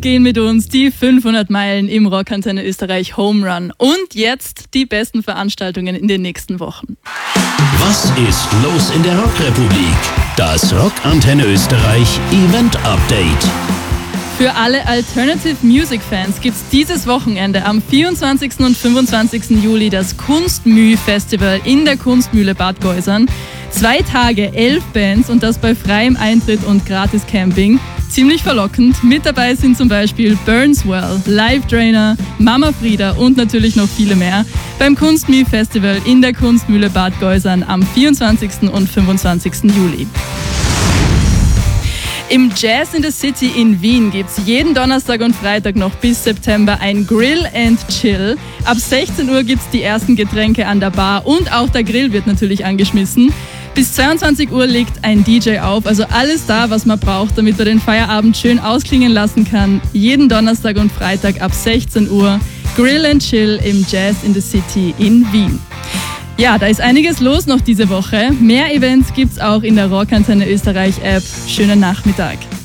gehen mit uns die 500 Meilen im Rockantenne Österreich Home Run. Und jetzt die besten Veranstaltungen in den nächsten Wochen. Was ist los in der Rockrepublik? Das Rockantenne Österreich Event Update. Für alle Alternative Music Fans gibt's dieses Wochenende am 24. und 25. Juli das Kunstmüh-Festival in der Kunstmühle Bad Geusern. 2 Tage, 11 Bands und das bei freiem Eintritt und gratis Camping. Ziemlich verlockend. Mit dabei sind zum Beispiel Burnswell, Live Drainer, Mama Frieda und natürlich noch viele mehr beim Kunstmüh-Festival in der Kunstmühle Bad Geusern am 24. und 25. Juli. Im Jazz in the City in Wien gibt's jeden Donnerstag und Freitag noch bis September ein Grill and Chill. Ab 16 Uhr gibt's die ersten Getränke an der Bar und auch der Grill wird natürlich angeschmissen. Bis 22 Uhr legt ein DJ auf, also alles da, was man braucht, damit man den Feierabend schön ausklingen lassen kann. Jeden Donnerstag und Freitag ab 16 Uhr Grill and Chill im Jazz in the City in Wien. Ja, da ist einiges los noch diese Woche. Mehr Events gibt's auch in der Rockantenne Österreich App. Schönen Nachmittag.